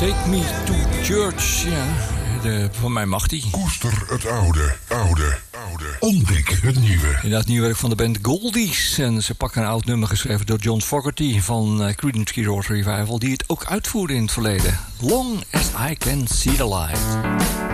Take me to church, ja. Van mij mag die. Koester het oude. Ontdek het nieuwe. Inderdaad, nieuw werk van de band Goldies. En ze pakken een oud nummer geschreven door John Fogerty van Creedence Clearwater Revival, die het ook uitvoerde in het verleden. Long as I can see the light.